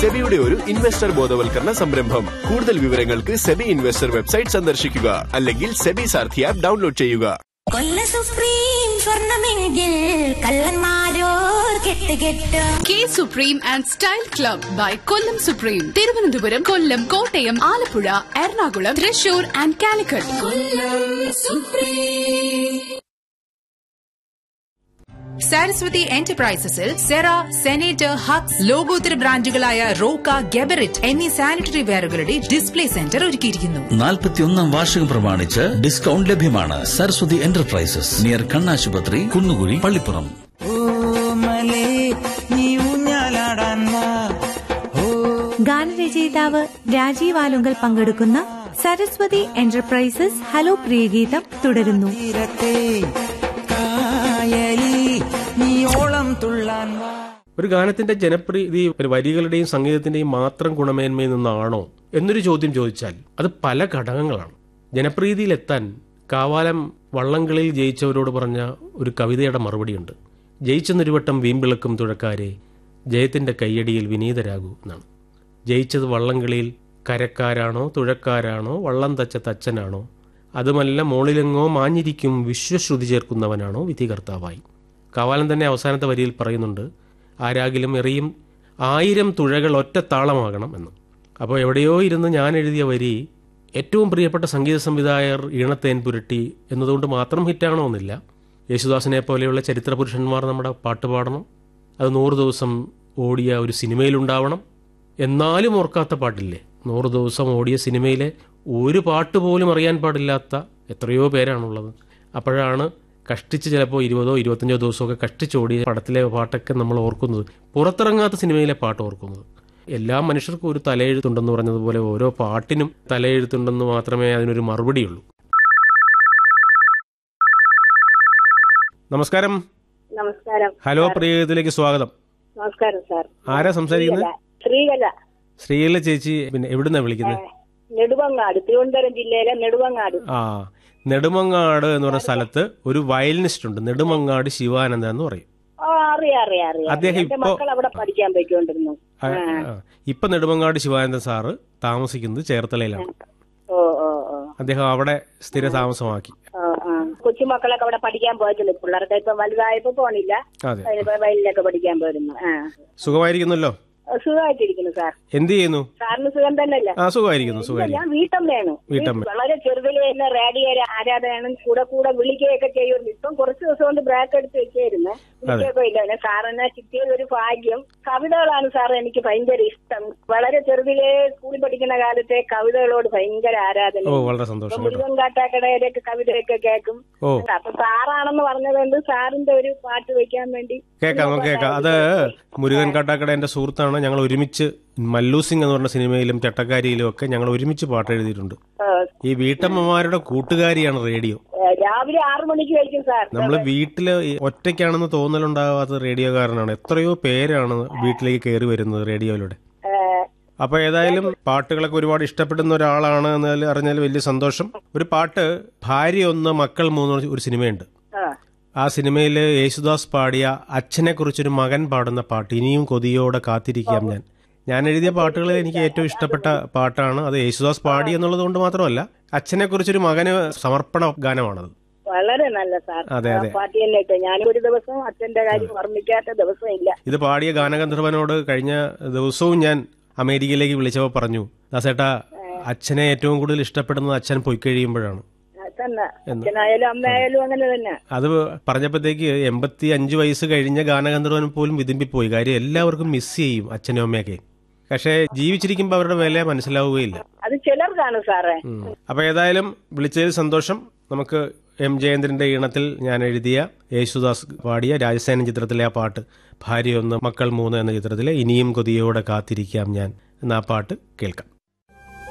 സെബിയുടെ ഒരു ഇൻവെസ്റ്റർ ബോധവൽക്കരണ സംരംഭം. കൂടുതൽ വിവരങ്ങൾക്ക് സെബി ഇൻവെസ്റ്റർ വെബ്സൈറ്റ് സന്ദർശിക്കുക, അല്ലെങ്കിൽ സെബി സാരഥി ആപ്പ് ഡൗൺലോഡ് ചെയ്യുക. കൊല്ല supreme സ്വർണമെങ്കിൽ കള്ളന്മാരോർ കെട്ടുകെട്ട്. K supreme and style club by Kollam supreme. Thiruvananthapuram, Kollam, Kottayam, Alappuzha, Ernakulam, Thrissur and Calicut. Saraswati എന്റർപ്രൈസസിൽ Cera, senator, hugs, ലോകോത്തര ബ്രാൻഡുകളായ റോക്ക, ഗെബറിറ്റ് എന്നീ സാനിറ്ററി വെയറുകളുടെ ഡിസ്പ്ലേ സെന്റർ ഒരുക്കിയിരിക്കുന്നു. 41ാം വാർഷികം പ്രമാണിച്ച് ഡിസ്കൗണ്ട് ലഭ്യമാണ്. സരസ്വതി എന്റർപ്രൈസസ്, നിയർ കണ്ണാശുപത്രി, കുന്നുകുഴി, പള്ളിപ്പുറം. ഗാനരചയിതാവ് രാജീവ് ആലുങ്കൽ പങ്കെടുക്കുന്ന സരസ്വതി എന്റർപ്രൈസസ് ഹലോ പ്രിയഗീതം തുടരുന്നു. ഒരു ഗാനത്തിന്റെ ജനപ്രീതി വരികളുടെയും സംഗീതത്തിന്റെയും മാത്രം ഗുണമേന്മയിൽ നിന്നാണോ എന്നൊരു ചോദ്യം ചോദിച്ചാൽ അത് പല ഘടകങ്ങളാണ്. ജനപ്രീതിയിലെത്താൻ കാവാലം വള്ളംകളിയിൽ ജയിച്ചവരോട് പറഞ്ഞ ഒരു കവിതയുടെ മറുപടിയുണ്ട്. ജയിച്ചെന്നൊരു വട്ടം വീമ്പിളക്കും തുഴക്കാരെ, ജയത്തിന്റെ കയ്യടിയിൽ വിനീതരാകൂ എന്നാണ്. ജയിച്ചത് വള്ളംകളിയിൽ കരക്കാരാണോ തുഴക്കാരാണോ വള്ളം തച്ച തച്ചനാണോ, അതുമല്ല മോളിലെങ്ങോ മാഞ്ഞിരിക്കും വിശ്വശ്രുതി ചേർക്കുന്നവനാണോ വിധികർത്താവായി. കാവാലം തന്നെ അവസാനത്തെ വരിയിൽ പറയുന്നുണ്ട്, ആരാകിലും എറിയും 1000 തുഴകൾ ഒറ്റ താളമാകണം എന്ന്. അപ്പോൾ എവിടെയോ ഇരുന്ന് ഞാൻ എഴുതിയ വരി ഏറ്റവും പ്രിയപ്പെട്ട സംഗീത സംവിധായകർ ഈണത്തേൻ പുരട്ടി എന്നതുകൊണ്ട് മാത്രം ഹിറ്റാണോ എന്നില്ല. യേശുദാസിനെ പോലെയുള്ള ചരിത്ര പുരുഷന്മാർ നമ്മുടെ പാട്ട് പാടണം, അത് 100 ദിവസം ഓടിയ ഒരു സിനിമയിലുണ്ടാവണം. എന്നാലും ഓർക്കാത്ത പാട്ടില്ലേ? 100 ദിവസം ഓടിയ സിനിമയിലെ ഒരു പാട്ട് പോലും അറിയാൻ പാടില്ലാത്ത എത്രയോ പേരാണുള്ളത്. അപ്പോഴാണ് കഷ്ടിച്ച് ചിലപ്പോൾ 20-25 ദിവസമൊക്കെ കഷ്ടിച്ചോടിയ പടത്തിലെ പാട്ടൊക്കെ നമ്മൾ ഓർക്കുന്നത്, പുറത്തിറങ്ങാത്ത സിനിമയിലെ പാട്ട് ഓർക്കുന്നത്. എല്ലാ മനുഷ്യർക്കും ഒരു തലയെഴുത്തുണ്ടെന്ന് പറഞ്ഞതുപോലെ ഓരോ പാട്ടിനും തലയെഴുത്തുണ്ടെന്ന് മാത്രമേ അതിനൊരു മറുപടിയുള്ളൂ. നമസ്കാരം. നമസ്കാരം. ഹലോ പ്രിയത്തിലേക്ക് സ്വാഗതം. നമസ്കാരം സാർ. ആരാ സംസാരിക്കുന്നത്? ശ്രീകല. ശ്രീകല ചേച്ചി, പിന്നെ എവിടുന്നാ വിളിക്കുന്നത്? നെടുമങ്ങാട്, തിരുവനന്തപുരം ജില്ലയിലെ നെടുമങ്ങാട്. നെടുമങ്ങാട് എന്ന് പറഞ്ഞ സ്ഥലത്ത് ഒരു വയലിനിസ്റ്റ് ഉണ്ട്, നെടുമങ്ങാട് ശിവാനന്ദ എന്ന് പറയും. അദ്ദേഹം ഇപ്പൊ നെടുമങ്ങാട് ശിവാനന്ദ സാറ് താമസിക്കുന്നത് ചേർത്തലയിലാണ്. അദ്ദേഹം അവിടെ സ്ഥിര താമസമാക്കി. കൊച്ചുമക്കളൊക്കെ അവിടെ പഠിക്കാൻ പോയിട്ടുണ്ട്. പിള്ളേർക്ക് ഇപ്പൊ വലുതായപ്പോ പോണില്ല, വയലിലൊക്കെ പഠിക്കാൻ പോയിരുന്നു. സുഖമായിരിക്കുന്നല്ലോ? സുഖമായിട്ടിരിക്കുന്നു സാർ. എന്ത് ചെയ്യുന്നു? സാറിന് സുഖം തന്നെയല്ലേ? സുഖമായിരിക്കുന്നു. ഞാൻ വീട്ടമ്മയാണ്. വളരെ ചെറുതിലെ തന്നെ റേഡിയോ ആരാധനയാണ്. കൂടെ വിളിക്കുകയൊക്കെ ചെയ്യുന്നു. ഇപ്പം കുറച്ച് ദിവസം കൊണ്ട് ബ്രേക്ക് എടുത്ത് വെച്ചായിരുന്നു, വിളിക്കുകയൊക്കെ ഇല്ല. സാറിനെ കിട്ടിയത് ഒരു ഭാഗ്യം. കവിതകളാണ് സാർ എനിക്ക് ഭയങ്കര ഇഷ്ടം. വളരെ ചെറുതിലെ സ്കൂളിൽ പഠിക്കുന്ന കാലത്തെ കവിതകളോട് ഭയങ്കര ആരാധന. വളരെ സന്തോഷം. മുരുകൻ കാട്ടാക്കടയിലൊക്കെ കവിതയൊക്കെ കേൾക്കും. അപ്പൊ സാറാണെന്ന് പറഞ്ഞതുകൊണ്ട് സാറിന്റെ ഒരു പാട്ട് വെക്കാൻ വേണ്ടി കേൾക്കാം. അത് മുരുകൻ കാട്ടാക്കട എന്റെ സുഹൃത്താണ്. ഞങ്ങൾ ഒരുമിച്ച് മല്ലു സിംഗ് എന്ന് പറഞ്ഞ സിനിമയിലും ചട്ടക്കാരിയിലും ഒക്കെ ഞങ്ങൾ ഒരുമിച്ച് പാട്ട് എഴുതിയിട്ടുണ്ട്. ഈ വീട്ടമ്മമാരുടെ കൂട്ടുകാരിയാണ് റേഡിയോ. രാവിലെ 6 മണിക്ക് കഴിക്കും സാർ. നമ്മള് വീട്ടില് ഒറ്റയ്ക്കാണെന്ന് തോന്നലുണ്ടാവാത്ത റേഡിയോ കാരനാണ്. എത്രയോ പേരാണ് വീട്ടിലേക്ക് കയറി വരുന്നത് റേഡിയോയിലൂടെ. അപ്പൊ ഏതായാലും പാട്ടുകളൊക്കെ ഒരുപാട് ഇഷ്ടപ്പെടുന്ന ഒരാളാണ് എന്ന് അറിഞ്ഞാൽ വലിയ സന്തോഷം. ഒരു പാട്ട് ഭാര്യ 1 മക്കൾ 3 ഒരു സിനിമയുണ്ട്. ആ സിനിമയിൽ യേശുദാസ് പാടിയ അച്ഛനെ കുറിച്ചൊരു മകൻ പാടുന്ന പാട്ട്, ഇനിയും കൊതിയോടെ കാത്തിരിക്കാം ഞാൻ എഴുതിയ പാട്ടുകളിൽ എനിക്ക് ഏറ്റവും ഇഷ്ടപ്പെട്ട പാട്ടാണ് അത്. യേശുദാസ് പാടി എന്നുള്ളത് കൊണ്ട് മാത്രമല്ല, അച്ഛനെ കുറിച്ചൊരു മകന് സമർപ്പണ ഗാനമാണത്. വളരെ നല്ല സാർ. അതെ. ഞാൻ ഒരു ദിവസം അച്ഛന്റെ കാര്യം ഓർമ്മിക്കാത്ത ദിവസമില്ല. ഇത് പാടിയ ഗാനഗന്ധർവനോട് കഴിഞ്ഞ ദിവസവും ഞാൻ അമേരിക്കയിലേക്ക് വിളിച്ചപ്പോൾ പറഞ്ഞു, ദാസേട്ടാ അച്ഛനെ ഏറ്റവും കൂടുതൽ ഇഷ്ടപ്പെടുന്നത് അച്ഛൻ പോയി കഴിയുമ്പോഴാണ്. അച്ഛനായാലും അമ്മയായാലും അങ്ങനെ തന്നെ. അത് പറഞ്ഞപ്പോഴത്തേക്ക് 85 വയസ്സ് കഴിഞ്ഞ ഗാനഗന്ധർവൻ പോലും വിതുമ്പിപ്പോയി. കാര്യം എല്ലാവർക്കും മിസ് ചെയ്യും അച്ഛനും അമ്മയൊക്കെ. പക്ഷെ ജീവിച്ചിരിക്കുമ്പോൾ അവരുടെ വില മനസ്സിലാവുകയില്ല. അത് ചിലർക്കാണ് സാറേ. അപ്പൊ ഏതായാലും വിളിച്ചതിൽ സന്തോഷം. നമുക്ക് എം ജയേന്ദ്രന്റെ ഈണത്തിൽ ഞാൻ എഴുതിയ യേശുദാസ് പാടിയ രാജസേനൻ ചിത്രത്തിലെ ആ പാട്ട്, ഭാര്യ 1 മക്കൾ 3 എന്ന ചിത്രത്തിലെ ഇനിയും കൊതിയോടെ കാത്തിരിക്കാം ഞാൻ എന്ന ആ പാട്ട് കേൾക്കാം.